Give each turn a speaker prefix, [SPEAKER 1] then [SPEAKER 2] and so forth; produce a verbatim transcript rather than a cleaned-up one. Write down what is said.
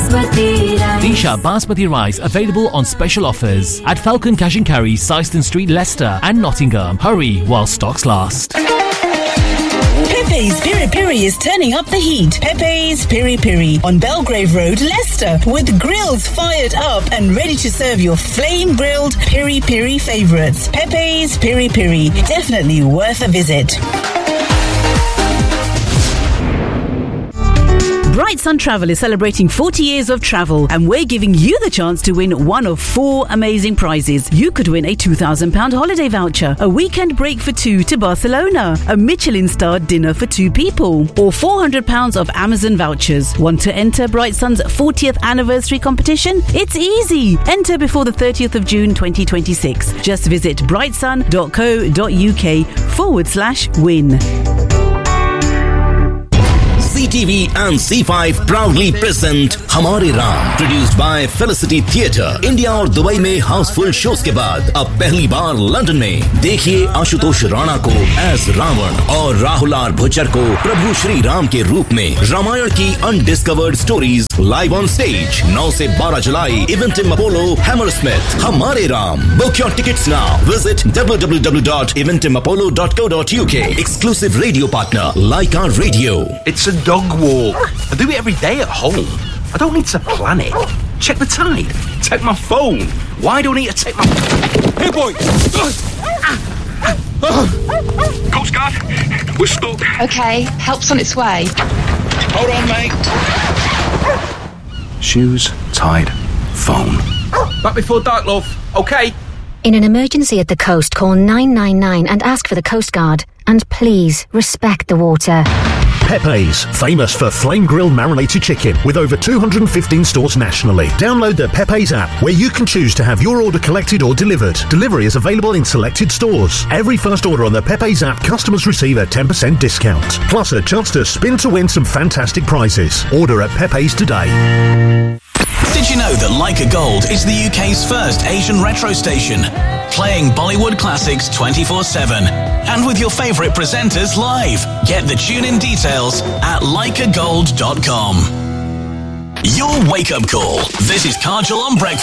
[SPEAKER 1] Basmati rice.
[SPEAKER 2] Disha Basmati rice available on special offers at Falcon Cash and Carry, Syston Street, Leicester and Nottingham. Hurry while stocks last.
[SPEAKER 3] Pepe's Piri Piri is turning up the heat. Pepe's Piri Piri on Belgrave Road, Leicester, with grills fired up and ready to serve your flame-grilled Piri Piri favourites. Pepe's Piri Piri, definitely worth a visit. Bright Sun Travel is celebrating forty years of travel, and we're giving you the chance to win one of four amazing prizes. You could win a two thousand pounds holiday voucher, a weekend break for two to Barcelona, a Michelin-starred dinner for two people, or four hundred pounds of Amazon vouchers. Want to enter Bright Sun's fortieth anniversary competition? It's easy. Enter before the thirtieth of June twenty twenty-six. Just visit brightsun.co.uk forward slash win.
[SPEAKER 4] C T V and C five proudly present हमारे Ram, produced by Felicity Theatre. India और Dubai में Housefull shows के बाद अब पहली बार London में देखिए आशुतोष राणा को एज रावण और राहुल आर भुच्चर को प्रभु श्री राम के रूप में रामायण की undiscovered stories live on stage नौ से बारह जुलाई इवेंटिम अपोलो हैमरस्मिथ. हमारे Ram. Book your tickets now. Visit w w w dot eventim apollo dot co dot u k. Exclusive radio partner Leica Radio.
[SPEAKER 5] It's a dog walk. I do it every day at home. I don't need to plan it. Check the tide. Take my phone. Why do I need to take my... Hey, boy! Coast Guard, we're stuck.
[SPEAKER 6] OK, help's on its way.
[SPEAKER 5] Hold on, mate. Shoes, tide, phone. Back before dark, love. OK?
[SPEAKER 7] In an emergency at the coast, call nine nine nine and ask for the Coast Guard. And please, respect the water.
[SPEAKER 8] Pepe's, famous for flame-grilled marinated chicken, with over two hundred fifteen stores nationally. Download the Pepe's app, where you can choose to have your order collected or delivered. Delivery is available in selected stores. Every first order on the Pepe's app, customers receive a ten percent discount. Plus a chance to spin to win some fantastic prizes. Order at Pepe's today.
[SPEAKER 9] Did you know that Leica Gold is the U K's first Asian retro station? Playing Bollywood classics twenty-four seven. And with your favourite presenters live. Get the tune-in details at leica gold dot com. Your wake-up call. This is Kajal on Breakfast.